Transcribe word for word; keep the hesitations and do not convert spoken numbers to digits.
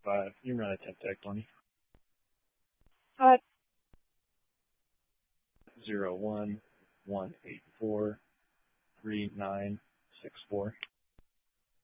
five. You run a temp tech twenty. Uh, Zero one one eight four three nine six four.